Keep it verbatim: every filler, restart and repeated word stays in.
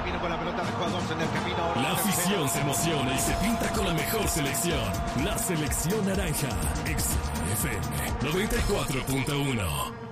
Camino con la pelota de jugadores en el camino. La afición se emociona y se pinta con la mejor selección. La selección naranja. X F M noventa y cuatro punto uno.